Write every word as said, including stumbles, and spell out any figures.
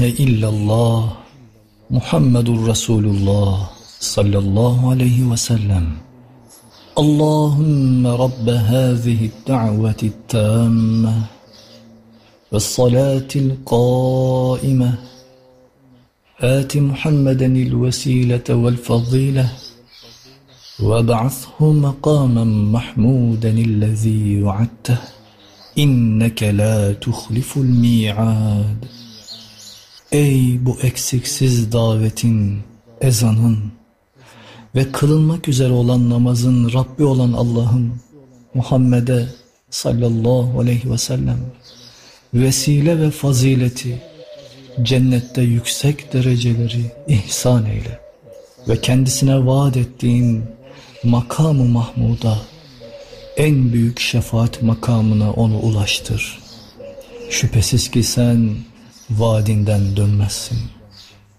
ilahe illallah Muhammedur Resulullah sallallahu aleyhi ve sellem. Allahümme Rabbe hâzihi da'veti tâmme ve salatil qâime âti Muhammedenil vesilete vel fazîle ve ba'athu maqâmen mahmûdenillezî va'atteh inneke lâ tuhliful mi'âd. Ey bu eksiksiz davetin, ezanın ve kılınmak üzere olan namazın Rabbi olan Allah'ım, Muhammed'e sallallahu aleyhi ve sellem vesile ve fazileti, cennette yüksek dereceleri ihsan eyle ve kendisine vaat ettiğin makam-ı mahmuda, en büyük şefaat makamına onu ulaştır. Şüphesiz ki sen vaadinden dönmezsin.